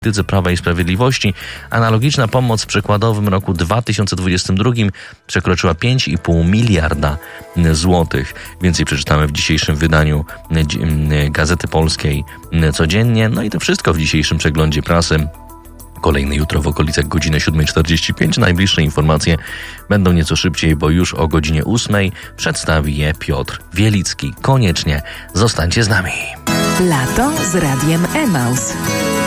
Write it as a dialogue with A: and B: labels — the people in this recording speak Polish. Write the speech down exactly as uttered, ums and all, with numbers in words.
A: polityce Prawa i Sprawiedliwości. Analogiczna pomoc w przykładowym roku dwa tysiące dwudziestym drugim przekroczyła pięć i pół miliarda złotych. Więcej przeczytamy w dzisiejszym wydaniu Gazety Polskiej codziennie. No i to wszystko w dzisiejszym przeglądzie prasy. Kolejny jutro w okolicach godziny siódma czterdzieści pięć. Najbliższe informacje będą nieco szybciej, bo już o godzinie ósmej przedstawi je Piotr Wielicki. Koniecznie zostańcie z nami.
B: Lato z Radiem Emaus.